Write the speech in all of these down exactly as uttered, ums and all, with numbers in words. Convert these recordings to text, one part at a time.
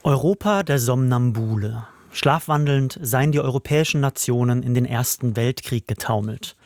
Europa der Somnambule. Schlafwandelnd seien die europäischen Nationen in den Ersten Weltkrieg getaumelt.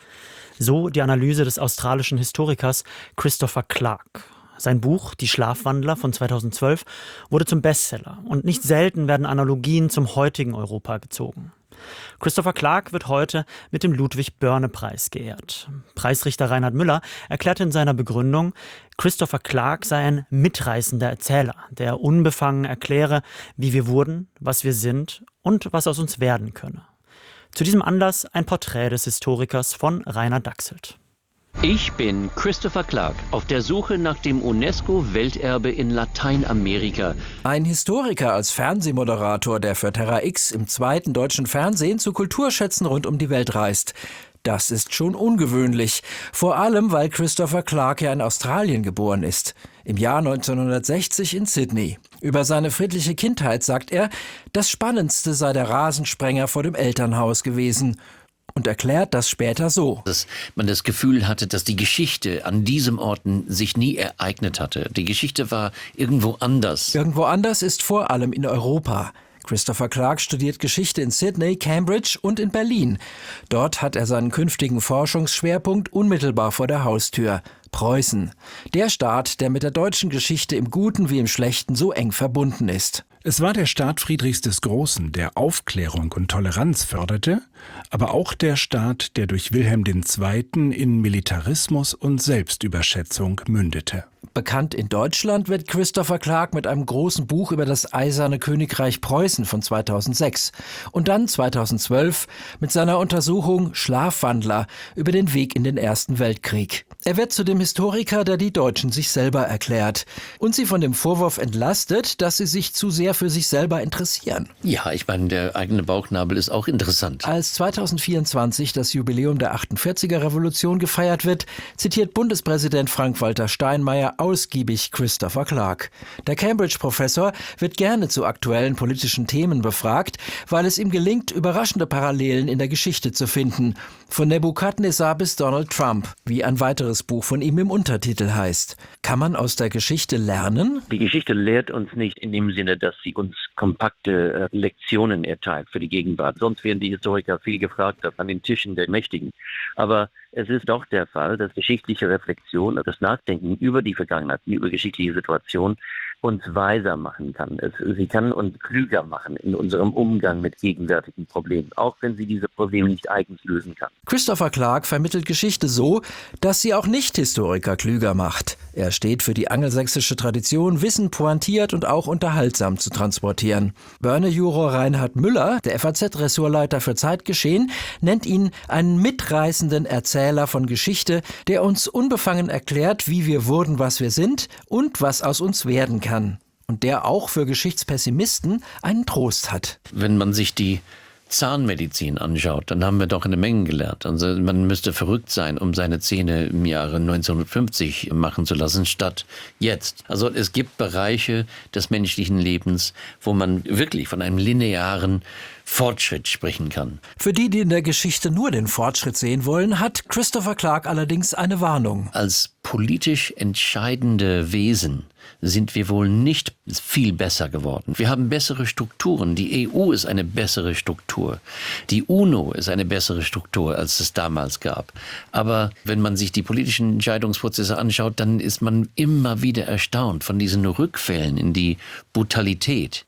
So die Analyse des australischen Historikers Christopher Clark. Sein Buch »Die Schlafwandler« von zweitausendzwölf wurde zum Bestseller und nicht selten werden Analogien zum heutigen Europa gezogen. Christopher Clark wird heute mit dem Ludwig-Börne-Preis geehrt. Preisrichter Reinhard Müller erklärte in seiner Begründung, Christopher Clark sei ein mitreißender Erzähler, der unbefangen erkläre, wie wir wurden, was wir sind und was aus uns werden könne. Zu diesem Anlass ein Porträt des Historikers von Rainer Dachselt. Ich bin Christopher Clark, auf der Suche nach dem UNESCO-Welterbe in Lateinamerika. Ein Historiker als Fernsehmoderator, der für Terra X im zweiten deutschen Fernsehen zu Kulturschätzen rund um die Welt reist. Das ist schon ungewöhnlich, vor allem weil Christopher Clark ja in Australien geboren ist, im Jahr neunzehnhundertsechzig in Sydney. Über seine friedliche Kindheit sagt er, das Spannendste sei der Rasensprenger vor dem Elternhaus gewesen. Und erklärt das später so. Dass man das Gefühl hatte, dass die Geschichte an diesem Ort sich nie ereignet hatte. Die Geschichte war irgendwo anders. Irgendwo anders ist vor allem in Europa. Christopher Clark studiert Geschichte in Sydney, Cambridge und in Berlin. Dort hat er seinen künftigen Forschungsschwerpunkt unmittelbar vor der Haustür. Preußen. Der Staat, der mit der deutschen Geschichte im Guten wie im Schlechten so eng verbunden ist. Es war der Staat Friedrichs des Großen, der Aufklärung und Toleranz förderte, aber auch der Staat, der durch Wilhelm der Zweite in Militarismus und Selbstüberschätzung mündete. Bekannt in Deutschland wird Christopher Clark mit einem großen Buch über das Eiserne Königreich Preußen von zweitausendsechs und dann zweitausendzwölf mit seiner Untersuchung Schlafwandler über den Weg in den Ersten Weltkrieg. Er wird zu dem Historiker, der die Deutschen sich selber erklärt und sie von dem Vorwurf entlastet, dass sie sich zu sehr für sich selber interessieren. Ja, ich meine, der eigene Bauchnabel ist auch interessant. Als zweitausendvierundzwanzig das Jubiläum der achtundvierziger Revolution gefeiert wird, zitiert Bundespräsident Frank-Walter Steinmeier ausgiebig Christopher Clark. Der Cambridge-Professor wird gerne zu aktuellen politischen Themen befragt, weil es ihm gelingt, überraschende Parallelen in der Geschichte zu finden. Von Nebukadnezar bis Donald Trump, wie ein weiteres Buch von ihm im Untertitel heißt. Kann man aus der Geschichte lernen? Die Geschichte lehrt uns nicht in dem Sinne, dass sie uns kompakte äh, Lektionen erteilt für die Gegenwart. Sonst werden die Historiker viel gefragt an den Tischen der Mächtigen. Aber es ist doch der Fall, dass geschichtliche Reflexion, das Nachdenken über die Vergangenheit, über geschichtliche Situationen uns weiser machen kann. Es, sie kann uns klüger machen in unserem Umgang mit gegenwärtigen Problemen, auch wenn sie diese Probleme nicht eigens lösen kann. Christopher Clark vermittelt Geschichte so, dass sie auch Nicht-Historiker klüger macht. Er steht für die angelsächsische Tradition, Wissen pointiert und auch unterhaltsam zu transportieren. Börne-Juror Reinhard Müller, der F A Z-Ressortleiter für Zeitgeschehen, nennt ihn einen mitreißenden Erzähler von Geschichte, der uns unbefangen erklärt, wie wir wurden, was wir sind und was aus uns werden kann. Und der auch für Geschichtspessimisten einen Trost hat. Wenn man sich die Zahnmedizin anschaut, dann haben wir doch eine Menge gelernt. Also man müsste verrückt sein, um seine Zähne im Jahre neunzehnhundertfünfzig machen zu lassen, statt jetzt. Also es gibt Bereiche des menschlichen Lebens, wo man wirklich von einem linearen Fortschritt sprechen kann. Für die, die in der Geschichte nur den Fortschritt sehen wollen, hat Christopher Clark allerdings eine Warnung. Als politisch entscheidende Wesen sind wir wohl nicht viel besser geworden. Wir haben bessere Strukturen. Die E U ist eine bessere Struktur. Die UNO ist eine bessere Struktur, als es damals gab. Aber wenn man sich die politischen Entscheidungsprozesse anschaut, dann ist man immer wieder erstaunt von diesen Rückfällen in die Brutalität.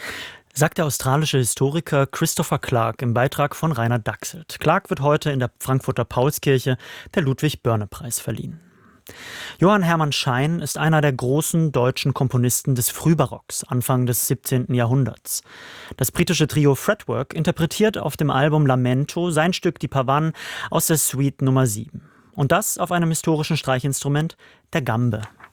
Sagt der australische Historiker Christopher Clark im Beitrag von Rainer Dachselt. Clark wird heute in der Frankfurter Paulskirche der Ludwig-Börne-Preis verliehen. Johann Hermann Schein ist einer der großen deutschen Komponisten des Frühbarocks, Anfang des siebzehnten Jahrhunderts. Das britische Trio Fretwork interpretiert auf dem Album Lamento sein Stück Die Pavane aus der Suite Nummer sieben. Und das auf einem historischen Streichinstrument, der Gambe.